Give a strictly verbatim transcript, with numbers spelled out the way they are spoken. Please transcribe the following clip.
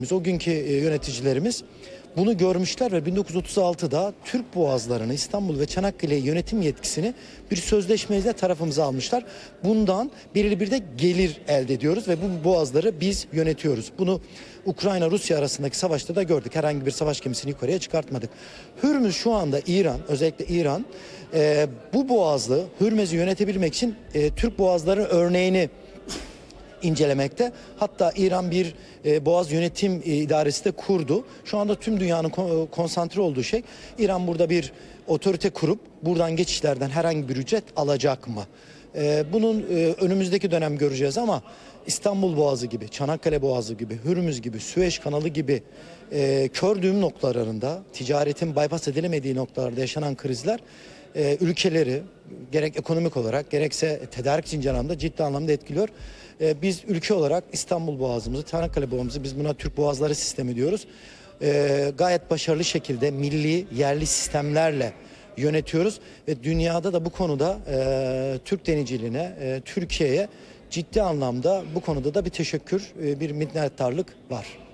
O günkü yöneticilerimiz bunu görmüşler ve bin dokuz yüz otuz altıda Türk boğazlarını, İstanbul ve Çanakkale yönetim yetkisini bir sözleşmeyle tarafımıza almışlar. Bundan belirli bir de gelir elde ediyoruz ve bu boğazları biz yönetiyoruz. Bunu Ukrayna-Rusya arasındaki savaşta da gördük. Herhangi bir savaş gemisini yukarıya çıkartmadık. Hürmüz şu anda İran, özellikle İran e, bu boğazı, Hürmüz'ü yönetebilmek için e, Türk boğazları örneğini incelemekte. Hatta İran bir e, boğaz yönetim e, idaresi de kurdu. Şu anda tüm dünyanın kon, konsantre olduğu şey, İran burada bir otorite kurup buradan geçişlerden herhangi bir ücret alacak mı? E, bunun e, önümüzdeki dönem göreceğiz ama İstanbul Boğazı gibi, Çanakkale Boğazı gibi, Hürmüz gibi, Süveyş Kanalı gibi e, kör düğüm noktalarında, ticaretin bypass edilemediği noktalarda yaşanan krizler e, ülkeleri gerek ekonomik olarak gerekse tedarik zinciri anlamda ciddi anlamda etkiliyor. E, biz ülke olarak İstanbul Boğazımızı, Çanakkale Boğazımızı, biz buna Türk Boğazları sistemi diyoruz. E, gayet başarılı şekilde milli, yerli sistemlerle yönetiyoruz ve dünyada da bu konuda e, Türk denizciliğine, e, Türkiye'ye ciddi anlamda bu konuda da bir teşekkür, e, bir minnettarlık var.